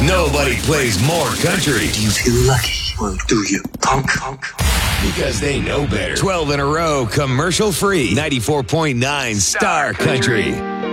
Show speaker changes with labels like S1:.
S1: Nobody plays more country.
S2: Do you feel lucky? Well, do you, punk?
S1: Because they know better. 12 in a row, commercial free. 94.9 Star Country.